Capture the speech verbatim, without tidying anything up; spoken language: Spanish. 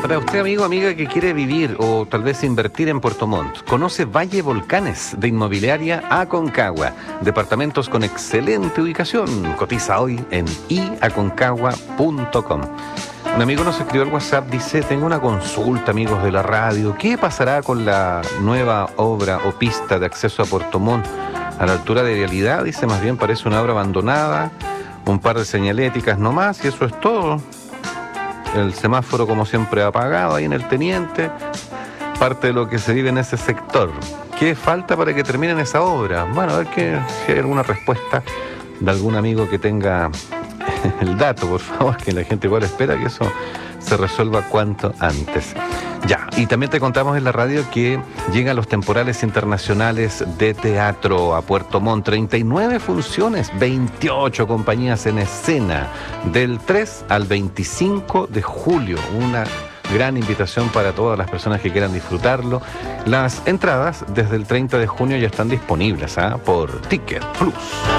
Para usted, amigo o amiga que quiere vivir o tal vez invertir en Puerto Montt, conoce Valle Volcanes de Inmobiliaria Aconcagua. Departamentos con excelente ubicación. Cotiza hoy en i aconcagua punto com. Un amigo nos escribió al WhatsApp, dice, tengo una consulta, amigos de la radio. ¿Qué pasará con la nueva obra o pista de acceso a Puerto Montt? A la altura de Vialidad, dice, más bien parece una obra abandonada, un par de señaléticas nomás y eso es todo. El semáforo, como siempre, apagado ahí en el Teniente, parte de lo que se vive en ese sector. ¿Qué falta para que terminen esa obra? Bueno, a ver que, si hay alguna respuesta de algún amigo que tenga el dato, por favor, que la gente igual espera que eso se resuelva cuanto antes. Ya, y también te contamos en la radio que llegan los temporales internacionales de teatro a Puerto Montt. treinta y nueve funciones, veintiocho compañías en escena, del tres al veinticinco de julio. Una gran invitación para todas las personas que quieran disfrutarlo. Las entradas desde el treinta de junio ya están disponibles, ¿eh? Por Ticket Plus.